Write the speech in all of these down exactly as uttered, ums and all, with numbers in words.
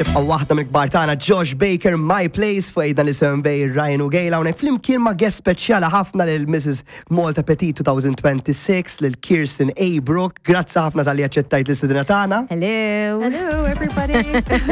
Tibqa' waħda mill-kbar tagħna Josh Baker, My Place fuq ejda li sembej Ryan u Gejla hawnhekk flimkien ma' guest speċjali ħafna lil Missus Malta Petit twenty twenty-six lil Kirsten A. Brooke. Grazzi ħafna tal-li aċċettajt l-istedina tagħna. Hello. Hello everybody.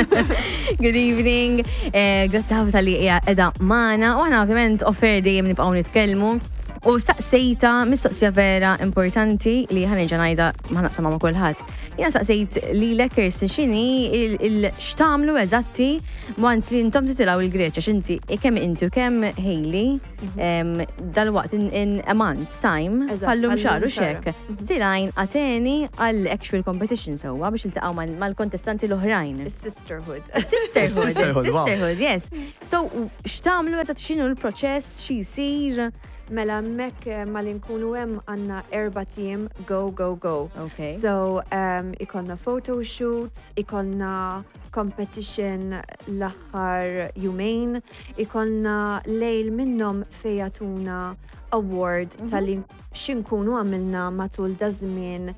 Good evening. Eh, Grazzi ħafna tal-li qiegħda magħna u aħna ovvjament offer dejjem nibqgħu nitkellmu. U staqsejta mistoqsija vera importanti li ħanerġa' ngħidha ma naqsam ma' kulħadd. Jiena staqsejt lilek Kirsten x'inhi il-x'tagħmlu eżatti once li intom titilgħu il-Greċja x'inti kemm inti u kemm Hayley dalwaqt in a month's time bħallum xahar u x'hekk. Silajn Ateni għall actual competition sewwa biex iltaqgħu mal-kontestanti l-oħrajn. Sisterhood. Sisterhood, Sisterhood, wow. sisterhood, yes. So x'tagħmlu eżatt x'inhu l-proċess xi jsir? Mela mek ma li nkunu hemm għandna erba' team go go go. Okay. So um, ikonna photo shoots, ikonna competition l-aħħar jumejn, ikonna lejl minnhom fejatuna award mm-hmm. tal-li xinkunu għamilna matul da żmien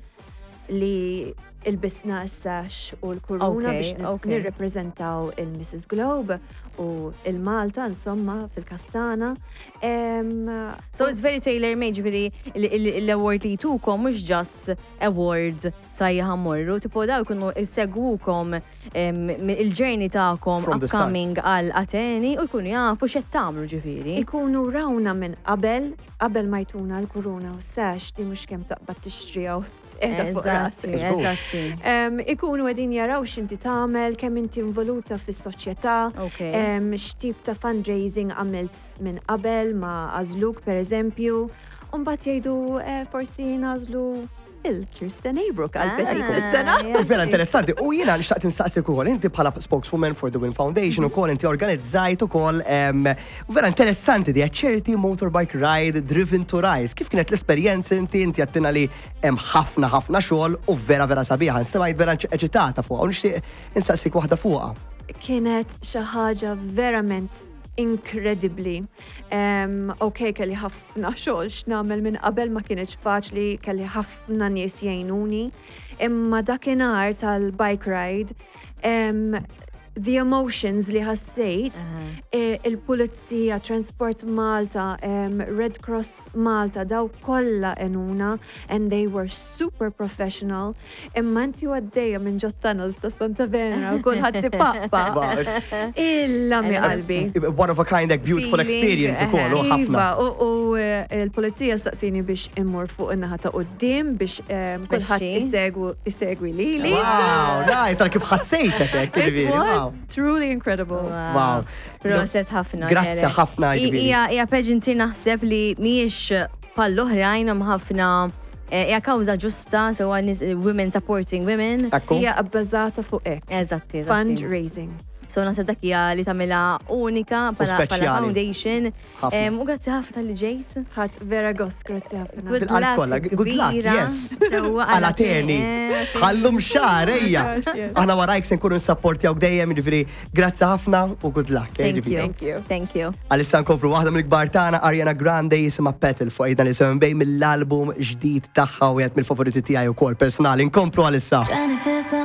li il-bisna s-sax u l-kuruna Okay, biex okay. nirrepreżentaw il-Missus Globe u il-Malta insomma fil-Kastana. Um, So it's very tailor-made, ġifieri l-award li jtukom mhux just award ta' jħammurru, tipo daw jkunu jsegwukom il-ġurney tagħkom From the start. upcoming għal Ateni u jkunu jafu x'qed tagħmlu ġifieri. ikunu rawna minn qabel, qabel ma jtuna l-kuruna u s-sax di mhux kemm taqbad tixtrijaw qiegħda fuq Eżatti, rasek. eżatti. Um, ikunu għedin jaraw x'inti tagħmel, kemm inti involuta fis-soċjetà, Okay. um, x'tip ta' fundraising għamilt minn qabel ma' għażluk pereżempju, u mbagħad jgħidu eh, forsi nażlu il-Kirsten A. Brooke għal-Petit is-sena. Ah, yeah. Vera interessanti. U jiena nixtaqt insaqsik ukoll inti bħala spokeswoman for the Win Foundation ukoll inti organizzajt ukoll u vera interessanti di charity motorbike ride driven to rise. Kif kienet l-esperjenza inti inti għattina li hemm ħafna ħafna xogħol u vera vera sabiħa. Nistemajt vera eċitata fuqha u nixtieq insaqsik waħda fuqha. Kienet xi ħaġa verament incredibly. Um, ok, kelli ħafna xogħol x'nagħmel minn qabel ma kienx faċli, kelli ħafna nies jgħinuni. Imma dakinhar tal-bike ride, um, the emotions li ħassejt, eh, il-Pulizija, Transport Malta, um, Red Cross Malta, daw kollha enuna, and they were super professional. Imma inti għaddejja minn ġot tunnels ta' Santa Venera, u kulħadd tipaqpa. Illa mi qalbi. One of a kind, like, beautiful Feeling, experience ukoll u ħafna. Iva, u u, eh, il-Pulizija staqsini biex immur fuq in-naħa ta' qudiem biex eh, kulħadd Tmexxi. isegwu isegwi lili. Wow, nice, għal kif ħassejtek hekk. It ġifieri, was wow. truly incredible. Wow. Proset ħafna. Grazzi Ele. ħafna, I- ġifieri. Hija hija pageantry naħseb li mhijiex bħall-oħrajn hemm ħafna eh, hija kawża ġusta sewwa nis- women supporting women. Ekku. Hija abbażata fuq hekk. Eżatti, eżatti. Fundraising. So naħseb dak hija li tagħmilha unika bħala bħala speċjali. foundation. Ħafna. Em, U grazzi ħafna tal-li ġejt. Ħadd vera gost, grazzi ħafna. Good Bil-qalb luck kollha, good luck, kbira. yes. Sewwa Għal Ateni. Eh, Ħallum xar, ejja. Gosh, yes. Aħna warajk se nkunu nsapportjaw dejjem, ġifieri grazzi ħafna u good luck. eh, Thank ġifieri. you. Thank you. Thank you. Għalissa nkomplu waħda mill-kbar tagħna Ariana Grande jisimha Petal fuq ejda li sembej mill-album ġdid tagħha u qed mill-favoriti tiegħi wkoll personali. Nkomplu għalissa.